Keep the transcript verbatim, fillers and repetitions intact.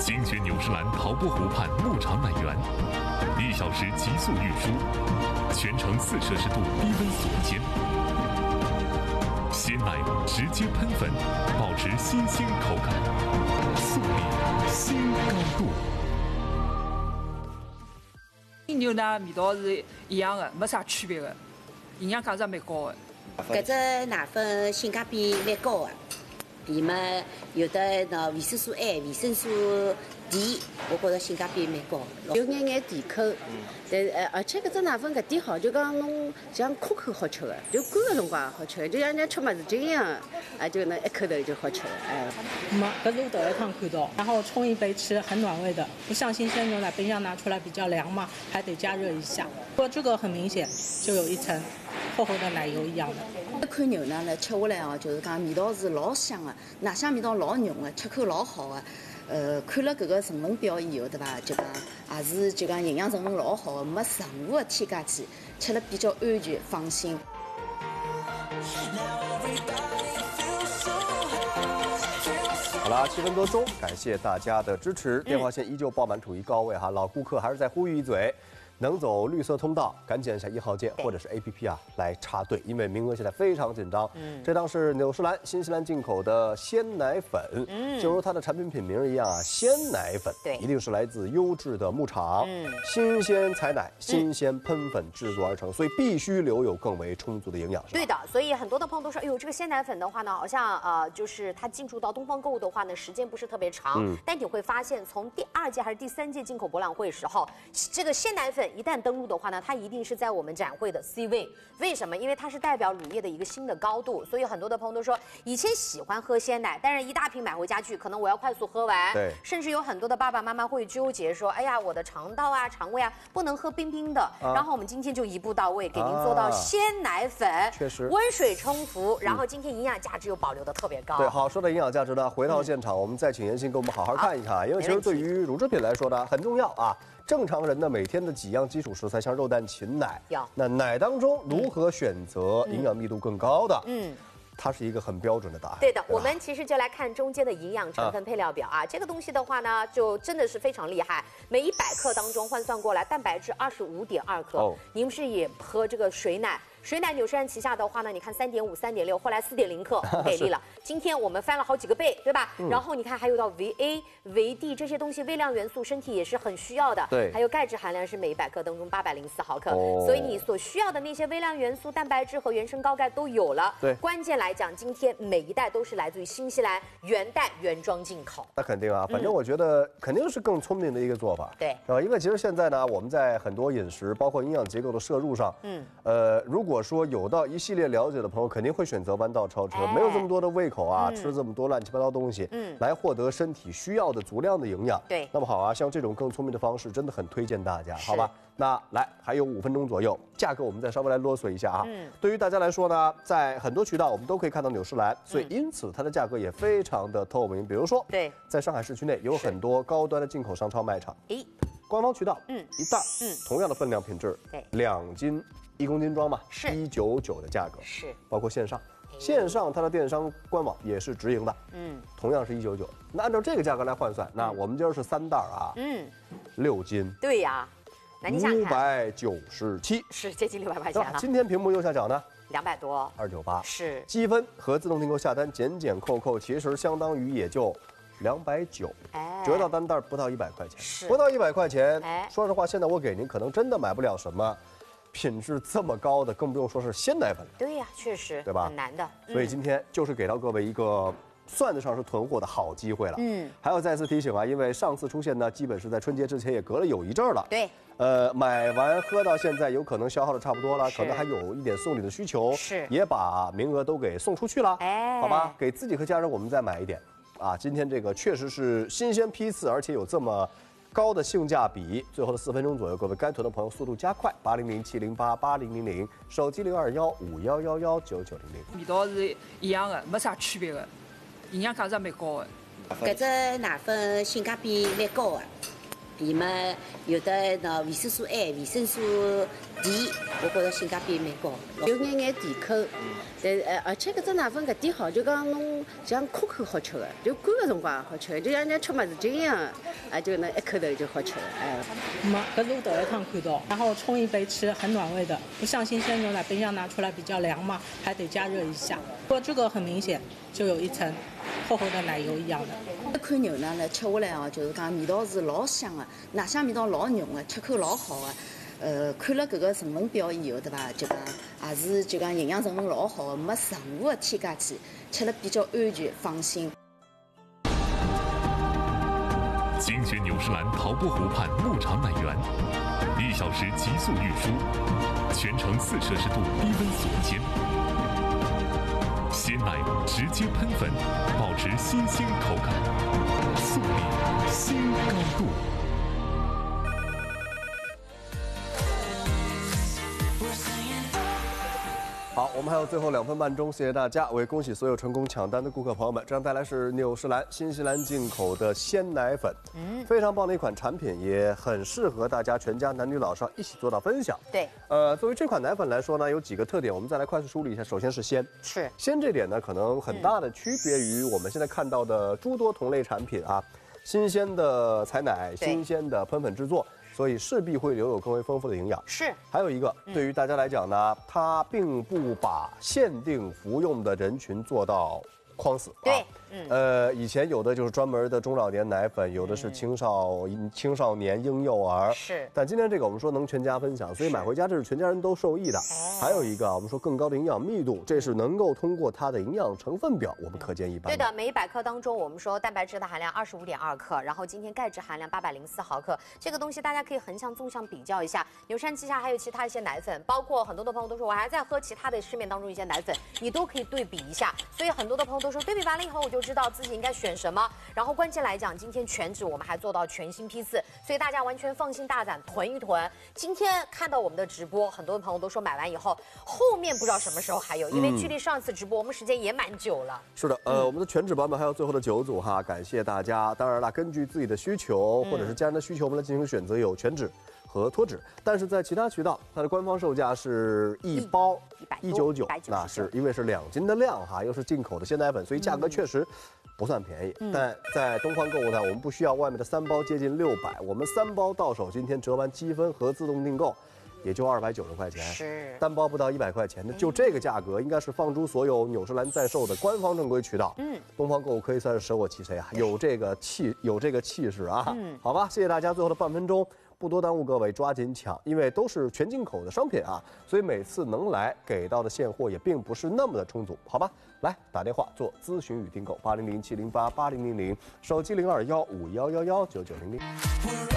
精选纽诗兰陶波湖畔牧场奶源，一小时急速运输，全程四摄氏度低温锁鲜。鲜奶直接喷粉，保持新鲜口感，速力新高度。 牛奶味道是一样的，没啥区别的，营养价值也蛮高的。 搿只奶粉性价比蛮高的，里面有的那维生素 A、维生素 D， 我觉着性价比蛮高，有眼眼甜口，但呃而且搿只奶粉搿点好，就讲侬像可口好吃的，就干个辰光也好吃的，就像人家吃么子精一样，啊就能一口头就好吃了，哎。 没，搿是我头一趟看到，然后冲一杯吃，很暖胃的，不像新鲜牛奶冰箱拿出来比较凉嘛，还得加热一下。不过这个很明显，就有一层厚厚的奶油一样的。 这款牛奶呢，吃下来哦，就是讲味道是老香的，奶香味道老浓的，吃口老好的。呃，看了搿个成分表以后，对伐？就讲也是就讲营养成分老好的，没任何的添加剂，吃了比较安全放心。 好了，七分多钟，感谢大家的支持，电话线依旧爆满，处于高位哈。老顾客还是再呼吁一嘴，能走绿色通道，赶紧按下一号键或者是 A P P 啊来插队，因为名额现在非常紧张。嗯，这档是纽诗兰新西兰进口的鲜奶粉，嗯，就如它的产品品名一样啊，鲜奶粉， 对， 一定是来自优质的牧场，嗯，新鲜采奶、新鲜喷粉制作而成，所以必须留有更为充足的营养。 对的，所以很多的朋友都说，哎呦，这个鲜奶粉的话呢，好像呃，就是它进驻到东方购物的话呢，时间不是特别长，嗯，但你会发现，从第二届还是第三届进口博览会时候，这个鲜奶粉一旦登陆的话呢，它一定是在我们展会的 C 位。为什么？因为它是代表乳业的一个新的高度，所以很多的朋友都说，以前喜欢喝鲜奶，但是一大瓶买回家去，可能我要快速喝完。 对。 甚至有很多的爸爸妈妈会纠结说，哎呀，我的肠道啊、肠胃啊不能喝冰冰的。啊、然后我们今天就一步到位，给您做到鲜奶粉，啊、 确实温水冲服，然后今天营养价值又保留的特别高。 对，好，说到营养价值呢，回到现场，嗯、我们再请妍心给我们好好看一看，因为其实对于乳制品来说呢，很重要啊。正常人呢，每天的几样基础食材，像肉蛋禽奶，那奶当中如何选择营养密度更高的？嗯。它是一个很标准的答案。 对的，对我们其实就来看中间的营养成分配料表啊，啊这个东西的话呢，就真的是非常厉害。每一百克当中换算过来，蛋白质二十五点二克。哦，您是也喝这个水奶。水奶纽诗兰旗下的话呢，你看三点五、三点六，后来四点零克，很给力了。今天我们翻了好几个倍，对吧？嗯、然后你看还有到维 A、维 D 这些东西，微量元素身体也是很需要的。 对， 还有钙质含量是每一百克当中八百零四毫克，哦、所以你所需要的那些微量元素、蛋白质和原生高钙都有了。 对， 关键来讲，今天每一袋都是来自于新西兰原蛋原装进口。 那肯定啊，反正我觉得肯定是更聪明的一个做法。 对， 啊，因为其实现在呢，我们在很多饮食，包括营养结构的摄入上，嗯，呃，如果说有到一系列了解的朋友，肯定会选择弯道超车，哎、没有这么多的胃口啊，嗯、吃这么多乱七八糟东西，嗯，来获得身体需要的足量的营养。 对， 那么好啊，像这种更聪明的方式，真的很推荐大家，好吧？那来，还有五分钟左右，价格我们再稍微来啰嗦一下啊。嗯，对于大家来说呢，在很多渠道我们都可以看到纽诗兰，所以因此它的价格也非常的透明。比如说， 对， 在上海市区内有很多高端的进口商超卖场， 诶， 官方渠道， 嗯， 一袋，嗯，同样的分量品质， 对， 两斤。一公斤装嘛， 是一九九的价格， 是包括线上，线上它的电商官网也是直营的，嗯，同样是一九九。那按照这个价格来换算，那我们今儿是三袋啊，嗯，六斤， 对呀，那你想看， 五百九十七， 是接近六百块钱了。 今天屏幕右下角呢， 两百多， 二九八， 是积分和自动订购下单减减扣扣，其实相当于也就两百九，哎，折到单袋不到一百块钱， 是不到一百块钱。哎，说实话，现在我给您可能真的买不了什么。品质这么高的，更不用说是鲜奶粉了。 对呀，确实， 对吧？ 很难的。 所以今天就是给到各位一个算得上是囤货的好机会了。嗯，还要再次提醒啊，因为上次出现呢，基本是在春节之前也隔了有一阵了。 对。 呃，买完喝到现在，有可能消耗的差不多了，可能还有一点送礼的需求， 是， 也把名额都给送出去了。 哎， 好吧，给自己和家人我们再买一点。啊，今天这个确实是新鲜批次，而且有这么。高的性价比，最后的四分钟左右，各位该囤的朋友速度加快，八零零七零八八零零零，手机零二幺五幺幺幺九九零零。 味道是一样的，没啥区别的，营养价值蛮高的。 搿只奶粉性价比蛮高的， 钿嘛有的那维生素 A、维生素 D， 我觉着性价比蛮高，有眼眼甜口，但呃而且搿只奶粉搿点好，就讲侬像可口好吃的，就干个辰光也好吃，就像人家吃么子精一样，啊就能一口头就好吃了，哎。 没，搿是我头一趟看到，然后冲一杯吃，很暖胃的，不像新鲜牛奶，冰箱拿出来比较凉嘛，还得加热一下。不过这个很明显，就有一层厚厚的奶油一样的。 这款牛奶呢，吃下来哦，就是讲味道是老香的，奶香味道老浓的，吃口老好的。呃，看了搿个成分表以后，对伐？就讲也是就讲营养成分老好的，没任何的添加剂，吃了比较安全放心。 精选纽诗兰陶波湖畔牧场奶源，一小时急速运输，全程四摄氏度低温锁鲜，鲜奶直接喷粉，保持新鲜口感，速力新高度。 好，我们还有最后两分半钟，谢谢大家，为恭喜所有成功抢单的顾客朋友们。这样带来是纽诗兰新西兰进口的鲜奶粉，嗯，非常棒的一款产品，也很适合大家全家男女老少一起做到分享。 对， 呃，作为这款奶粉来说呢，有几个特点，我们再来快速梳理一下。首先是鲜， 是鲜这点呢，可能很大的区别于我们现在看到的诸多同类产品啊，新鲜的采奶，新鲜的喷粉制作。所以势必会留有更为丰富的营养。 是， 还有一个，对于大家来讲呢，它并不把限定服用的人群做到框死。 对， 啊、 嗯， 呃，以前有的就是专门的中老年奶粉，有的是青少、嗯、青少年、婴幼儿。 是， 但今天这个我们说能全家分享，所以买回家这是全家人都受益的。还有一个啊，我们说更高的营养密度，这是能够通过它的营养成分表，我们可见一斑。 对的，每一百克当中，我们说蛋白质的含量二十五点二克，然后今天钙质含量八百零四毫克，这个东西大家可以横向、纵向比较一下。纽山旗下还有其他一些奶粉，包括很多的朋友都说我还在喝其他的市面当中一些奶粉，你都可以对比一下。所以很多的朋友都说，对比完了以后我就知道自己应该选什么。然后关键来讲，今天全脂我们还做到全新批次，所以大家完全放心大胆囤一囤。今天看到我们的直播，很多的朋友都说买完以后后面不知道什么时候还有，因为距离上次直播我们时间也蛮久了。 是的，呃，嗯、我们的全脂版本还有最后的九组哈，感谢大家。当然了，根据自己的需求或者是家人的需求，我们来进行选择，有全脂和脱脂。但是在其他渠道，它的官方售价是一包一九九，那是因为是两斤的量哈，又是进口的鲜奶粉，所以价格确实不算便宜。嗯、但在东方购物呢，我们不需要外面的三包接近六百，我们三包到手，今天折完积分和自动订购。也就二百九十块钱， 是单包不到一百块钱，那就这个价格，应该是放诸所有纽诗兰在售的官方正规渠道。嗯，东方购物可以算是舍我其谁啊，有这个气，有这个气势啊。嗯，好吧，谢谢大家，最后的半分钟不多耽误各位，抓紧抢，因为都是全进口的商品啊，所以每次能来给到的现货也并不是那么的充足，好吧？来打电话做咨询与订购，八零零七零八八零零零，手机零二幺五幺幺幺九九零零。